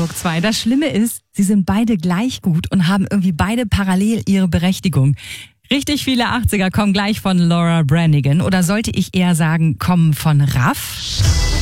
Hamburg 2. Das Schlimme ist, sie sind beide gleich gut und haben irgendwie beide parallel ihre Berechtigung. Richtig viele 80er kommen gleich von Laura Branigan. Oder sollte ich eher sagen, kommen von Raff?